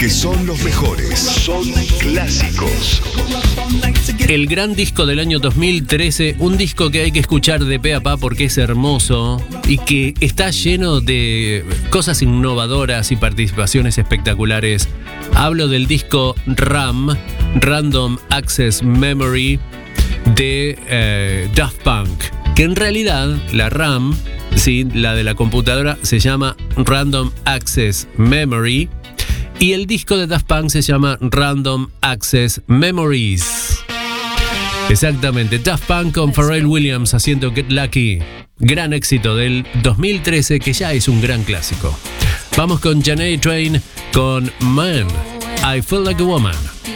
que son los mejores. Son clásicos. El gran disco del año 2013, un disco que hay que escuchar de pe a pa porque es hermoso y que está lleno de cosas innovadoras y participaciones espectaculares. Hablo del disco RAM, Random Access Memory, de Daft Punk, que en realidad la RAM, sí, la de la computadora, se llama Random Access Memory y el disco de Daft Punk se llama Random Access Memories. Exactamente, Daft Punk con Pharrell Williams haciendo Get Lucky, gran éxito del 2013 que ya es un gran clásico. Vamos con Shania Twain con Man, I Feel Like a Woman.